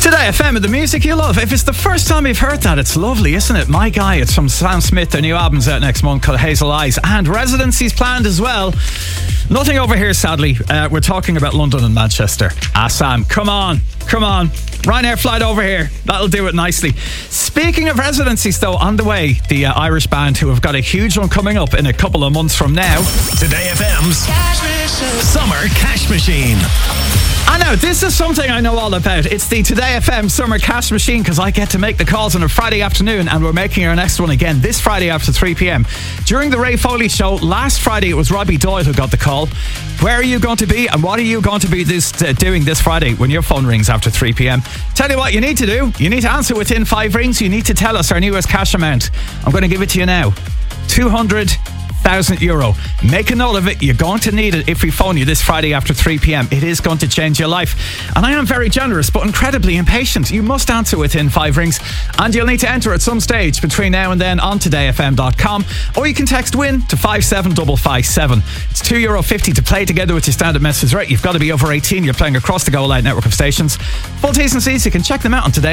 Today FM and the music you love. If it's the first time you've heard that, it's lovely, isn't it? My Guy, it's from Sam Smith. Their new album's out next month called Hazel Eyes, and residencies planned as well. Nothing over here, sadly. We're talking about London and Manchester. Sam, come on. Ryanair flight over here. That'll do it nicely. Speaking of residencies, though, on the way, the Irish band who have got a huge one coming up in a couple of months from now. Today FM's Summer Cash Machine. I know, this is something I know all about. It's the Today FM Summer Cash Machine, because I get to make the calls on a Friday afternoon, and we're making our next one again this Friday after 3 p.m. During the Ray Foley show last Friday, it was Robbie Doyle who got the call. Where are you going to be, and what are you going to be doing this Friday when your phone rings after 3 p.m? Tell you what you need to do. You need to answer within 5 rings. You need to tell us our newest cash amount. I'm going to give it to you now. €200,000. Make a note of it. You're going to need it if we phone you this Friday after 3 p.m. It is going to change your life. And I am very generous but incredibly impatient. You must answer within 5 rings, and you'll need to enter at some stage between now and then on todayfm.com, or you can text WIN to 57557. It's €2.50 to play together with your standard message rate. You've got to be over 18. You're playing across the Go Loud network of stations. Full T's and C's, you can check them out on Today